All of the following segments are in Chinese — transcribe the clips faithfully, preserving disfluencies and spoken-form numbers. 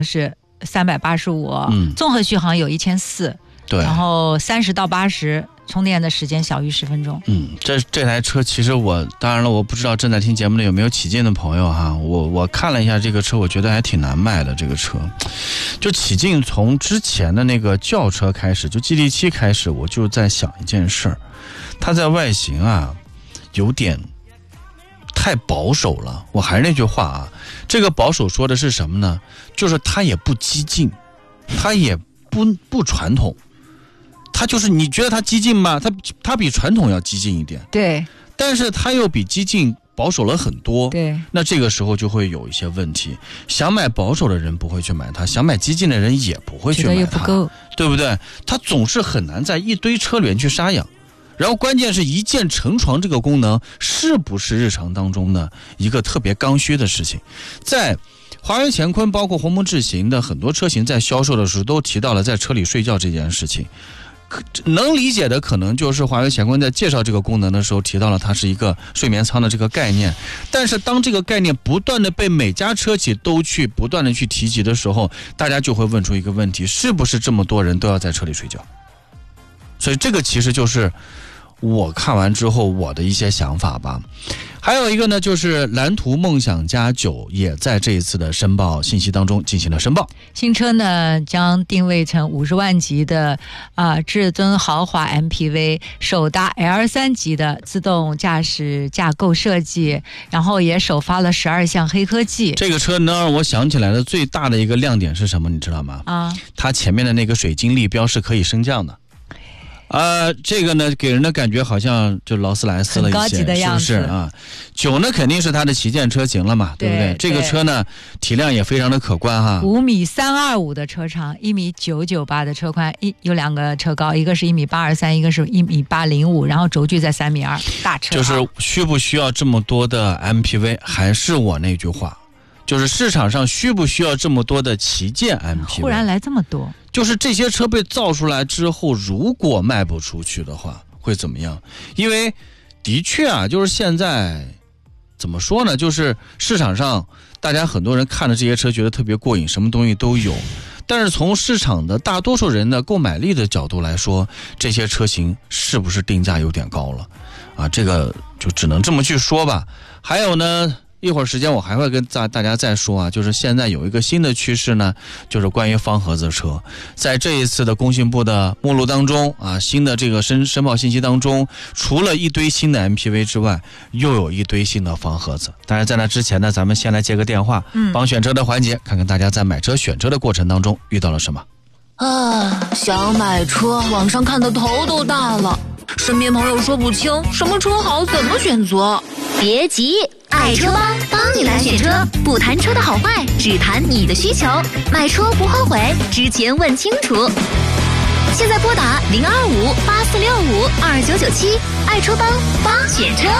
是三百八十五， 嗯， 综合续航有一千四， 对， 然后三十到八十充电的时间小于十分钟。 嗯，这这台车其实我当然了，我不知道正在听节目的有没有启劲的朋友哈，我我看了一下这个车，我觉得还挺难卖的。这个车，就启劲从之前的那个轿车开始，就 G T 七 开始，我就在想一件事儿，它在外形啊有点太保守了。我还是那句话啊，这个保守说的是什么呢？就是它也不激进，它也不不传统。它就是你觉得它激进吗？它它比传统要激进一点， 对， 但是它又比激进保守了很多， 对， 那这个时候就会有一些问题。想买保守的人不会去买它，想买激进的人也不会去买它， 觉得又不够， 对不对？它总是很难在一堆车里面去杀养。然后关键是一键成床这个功能是不是日常当中的一个特别刚需的事情？在华为乾坤包括鸿蒙智行的很多车型在销售的时候都提到了在车里睡觉这件事情。能理解的可能就是华为乾坤在介绍这个功能的时候提到了它是一个睡眠舱的这个概念，但是当这个概念不断的被每家车企都去不断的去提及的时候，大家就会问出一个问题，是不是这么多人都要在车里睡觉？所以这个其实就是我看完之后我的一些想法吧。还有一个呢，就是蓝图梦想家九也在这一次的申报信息当中进行了申报。 新车呢将定位成五十万级的啊、呃、至尊豪华 M P V， 首搭 L 三 级的自动驾驶架构设计，然后也首发了十二项黑科技。 这个车能让我想起来的最大的一个亮点是什么，你知道吗？ 啊， 它前面的那个水晶立标是可以升降的。呃，这个呢，给人的感觉好像就劳斯莱斯了一些， 很高级的样子， 是不是啊？九呢肯定是它的旗舰车型了嘛，对不对？ 对， 这个车呢体量也非常的可观哈， 五米三二五的车长，一米九九八的车宽，一有两个车高，一个是一米八二三，一个是一米八零五，然后轴距在三米二，大车、啊。 就是需不需要这么多的 M P V？ 还是我那句话，就是市场上需不需要这么多的旗舰 M P V？ 忽然来这么多。 就是这些车被造出来之后，如果卖不出去的话会怎么样？因为的确啊，就是现在怎么说呢，就是市场上大家很多人看了这些车觉得特别过瘾，什么东西都有，但是从市场的大多数人的购买力的角度来说，这些车型是不是定价有点高了啊？这个就只能这么去说吧。还有呢，一会儿时间我还会跟大大家再说啊，就是现在有一个新的趋势呢，就是关于方盒子车。在这一次的工信部的目录当中啊，新的这个申申报信息当中，除了一堆新的 M P V 之外，又有一堆新的方盒子。当然在那之前呢，咱们先来接个电话， 嗯， 帮选车的环节，看看大家在买车选车的过程当中遇到了什么。 啊，想买车，网上看的头都大了，身边朋友说不清什么车好，怎么选择。 别急，爱车帮帮你来选车，不谈车的好坏，只谈你的需求，买车不后悔，之前问清楚。现在拨打零二五八四六五二九九七，爱车帮帮选车。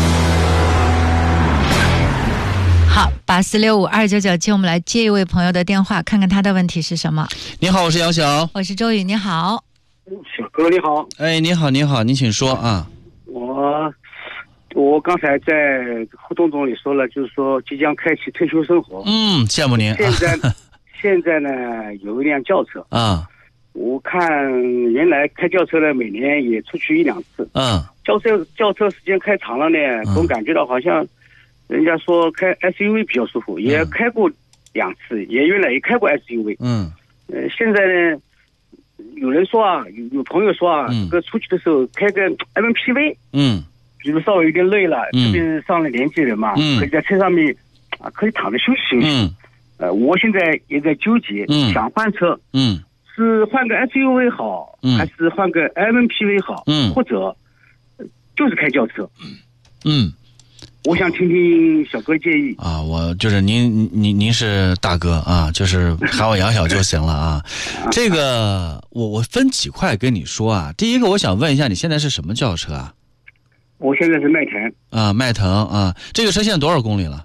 好，八四六五二九九七，我们来接一位朋友的电话，看看他的问题是什么。 你好，我是杨晓。 我是周宇，你好。 小哥你好。 哎，你好，你好，你请说啊。 我我刚才在互动中里说了，就是说即将开启退休生活。 嗯，羡慕您。 现在现在呢有一辆轿车啊， 我看原来开轿车的每年也出去一两次。 嗯， 轿车轿车时间开长了呢，总感觉到好像人家说开 S U V 比较舒服，也开过两次，也原来也开过 S U V。 嗯， 呃，现在呢，有人说啊，有有朋友说啊， 嗯、 这个出去的时候开个 M P V， 嗯， 比如稍微有点累了， 嗯、 特别是上了年纪人嘛， 嗯， 可以在车上面啊，可以躺着休息休息。 嗯， 呃，我现在也在纠结， 嗯， 想换车， 嗯， 是换个 S U V 好， 嗯， 还是换个 M P V 好， 嗯， 或者就是开轿车， 嗯。 我想听听小哥建议啊，我就是您您您是大哥啊，就是喊我杨晓就行了啊。这个我我分几块跟你说啊。第一个，我想问一下，你现在是什么轿车啊？ 我现在是迈腾啊，迈腾啊，这个车现在多少公里了？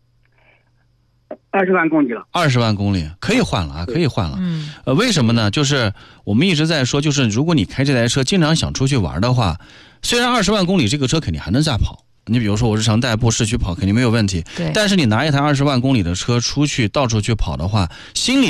二十万公里了。 二十万公里可以换了啊，可以换了。 嗯， 呃，为什么呢？就是我们一直在说，就是如果你开这台车经常想出去玩的话，虽然二十万公里这个车肯定还能再跑。你比如说我日常代步市区跑肯定没有问题， 对， 但是你拿一台二十万公里的车出去到处去跑的话，心里